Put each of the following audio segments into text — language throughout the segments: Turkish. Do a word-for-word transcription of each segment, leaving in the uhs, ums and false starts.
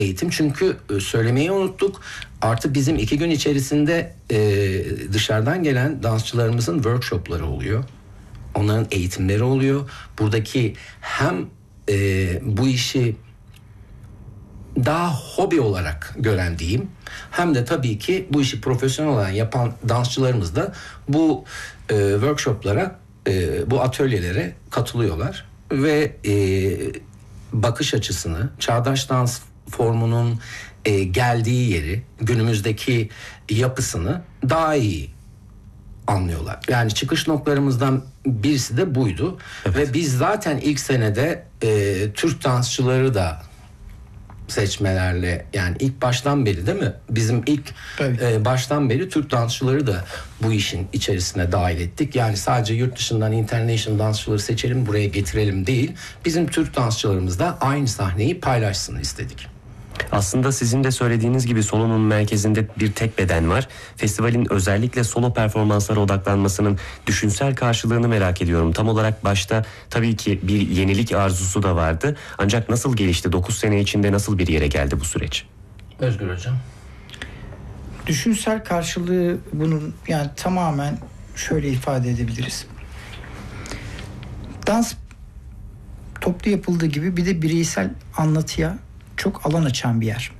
eğitim. Çünkü söylemeyi unuttuk. Artık bizim iki gün içerisinde e, dışarıdan gelen dansçılarımızın workshopları oluyor. Onların eğitimleri oluyor. Buradaki hem e, bu işi daha hobi olarak gören diyeyim, hem de tabii ki bu işi profesyonel olarak yapan dansçılarımız da bu e, workshoplara, e, bu atölyelere katılıyorlar ve e, bakış açısını, çağdaş dans formunun e, geldiği yeri, günümüzdeki yapısını daha iyi anlıyorlar. Yani çıkış noktalarımızdan birisi de buydu. Evet. Ve biz zaten ilk senede e, Türk dansçıları da seçmelerle, yani ilk baştan beri değil mi? Bizim ilk e, baştan beri Türk dansçıları da bu işin içerisine dahil ettik. Yani sadece yurt dışından international dansçıları seçelim, buraya getirelim değil. Bizim Türk dansçılarımız da aynı sahneyi paylaşsın istedik. Aslında sizin de söylediğiniz gibi Solo'nun merkezinde bir tek beden var. Festivalin özellikle solo performanslara odaklanmasının düşünsel karşılığını merak ediyorum. Tam olarak başta tabii ki bir yenilik arzusu da vardı. Ancak nasıl gelişti? dokuz sene içinde nasıl bir yere geldi bu süreç? Özgür Hocam. Düşünsel karşılığı bunun yani tamamen şöyle ifade edebiliriz. Dans toplu yapıldığı gibi bir de bireysel anlatıya çok alan açan bir yer.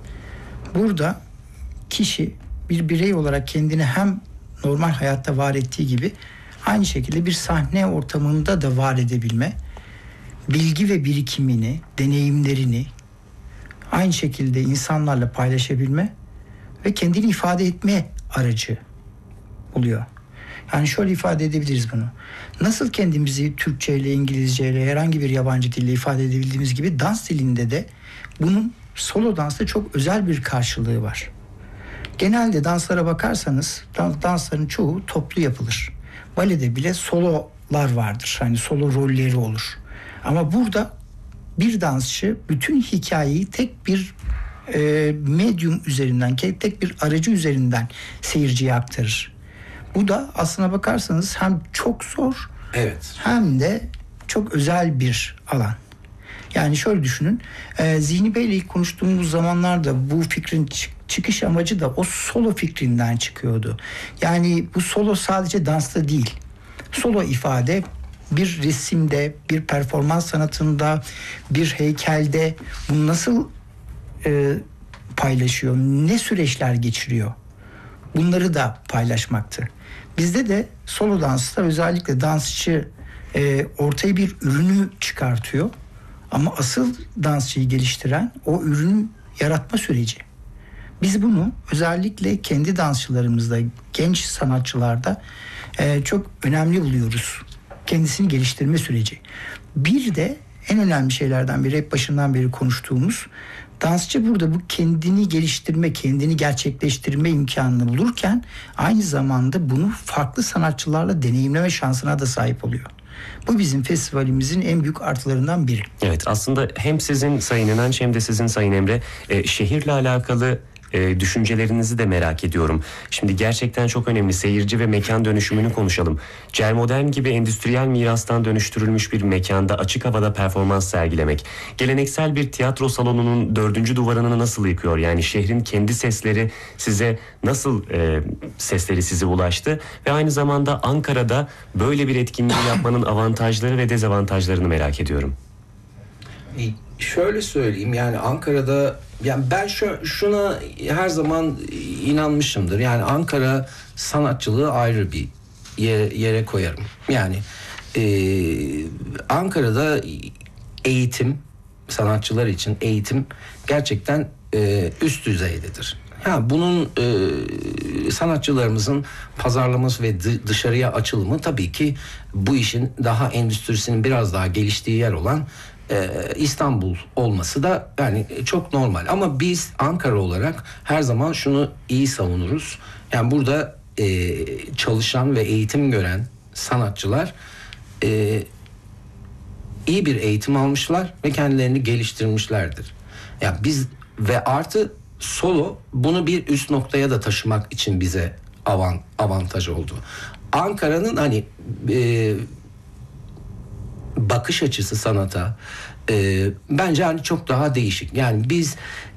Burada kişi bir birey olarak kendini hem normal hayatta var ettiği gibi aynı şekilde bir sahne ortamında da var edebilme, bilgi ve birikimini, deneyimlerini aynı şekilde insanlarla paylaşabilme ve kendini ifade etme aracı oluyor. Yani şöyle ifade edebiliriz bunu. Nasıl kendimizi Türkçe ile, İngilizce ile, herhangi bir yabancı dille ifade edebildiğimiz gibi dans dilinde de bunun solo dansta çok özel bir karşılığı var. Genelde danslara bakarsanız dansların çoğu toplu yapılır. Balede bile sololar vardır. Hani solo rolleri olur. Ama burada bir dansçı bütün hikayeyi tek bir e, medyum üzerinden, tek bir aracı üzerinden seyirciye aktarır. Bu da aslına bakarsanız hem çok zor, evet, hem de çok özel bir alan. Yani şöyle düşünün, e, Zihni Bey'le ilk konuştuğumuz zamanlarda bu fikrin çık- çıkış amacı da o solo fikrinden çıkıyordu. Yani bu solo sadece dansta değil. Solo ifade bir resimde, bir performans sanatında, bir heykelde bunu nasıl e, paylaşıyor, ne süreçler geçiriyor? Bunları da paylaşmaktı. Bizde de solo dansta özellikle dansçı e, ortaya bir ürünü çıkartıyor. Ama asıl dansçıyı geliştiren o ürünü yaratma süreci. Biz bunu özellikle kendi dansçılarımızda, genç sanatçılarda e, çok önemli buluyoruz. Kendisini geliştirme süreci. Bir de en önemli şeylerden biri, hep başından beri konuştuğumuz, dansçı burada bu kendini geliştirme, kendini gerçekleştirme imkanını bulurken aynı zamanda bunu farklı sanatçılarla deneyimleme şansına da sahip oluyor. Bu bizim festivalimizin en büyük artılarından biri. Evet, aslında hem sizin Sayın İnanç hem de sizin Sayın Emre e, şehirle alakalı e, düşüncelerinizi de merak ediyorum. Şimdi gerçekten çok önemli seyirci ve mekan dönüşümünü konuşalım. Cermodern gibi endüstriyel mirastan dönüştürülmüş bir mekanda açık havada performans sergilemek, geleneksel bir tiyatro salonunun dördüncü duvarını nasıl yıkıyor? Yani şehrin kendi sesleri size nasıl e, sesleri size ulaştı ve aynı zamanda Ankara'da böyle bir etkinliği yapmanın avantajları ve dezavantajlarını merak ediyorum. Şöyle söyleyeyim, yani Ankara'da, yani ben şu, şuna her zaman inanmışımdır. Yani Ankara sanatçılığı ayrı bir yere, yere koyarım. Yani e, Ankara'da eğitim, sanatçılar için eğitim gerçekten e, üst düzeydedir. Ha, bunun e, sanatçılarımızın pazarlaması ve d- dışarıya açılımı tabii ki bu işin daha endüstrisinin biraz daha geliştiği yer olan Ee, İstanbul olması da yani çok normal. Ama biz Ankara olarak her zaman şunu iyi savunuruz. Yani burada e, çalışan ve eğitim gören sanatçılar e, iyi bir eğitim almışlar ve kendilerini geliştirmişlerdir. Yani biz ve artı solo bunu bir üst noktaya da taşımak için bize avant, avantaj oldu. Ankara'nın hani e, bakış açısı sanata, e, bence hani çok daha değişik. Yani biz